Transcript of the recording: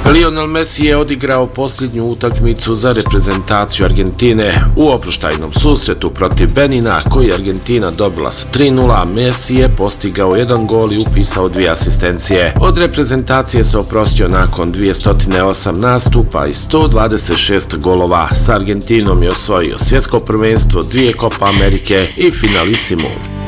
Lionel Messi je odigrao posljednju utakmicu za reprezentaciju Argentine u oproštajnom susretu protiv Benina, koji je Argentina dobila sa 3:0, a Messi je postigao 1 gol i upisao 2 asistencije. Od reprezentacije se oprostio nakon 208 nastupa i 126 golova. Sa Argentinom je osvojio svjetsko prvenstvo, 2 Copa Amerike i finalisimu.